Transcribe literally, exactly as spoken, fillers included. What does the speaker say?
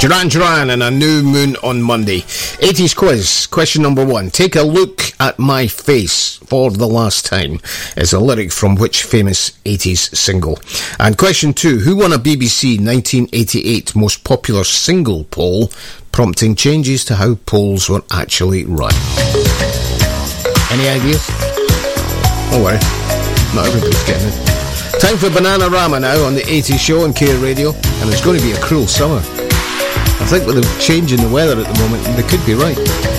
Duran Duran and A New Moon on Monday. eighties quiz. Question number one. Take a look at my face for the last time is a lyric from which famous eighties single? And question two. Who won a B B C nineteen eighty-eight most popular single poll, prompting changes to how polls were actually run? Any ideas? Don't worry. Not everybody's getting it. Time for Bananarama now on the eighties show on K Radio, and it's going to be a cruel summer. I think with the change in the weather at the moment, they could be right.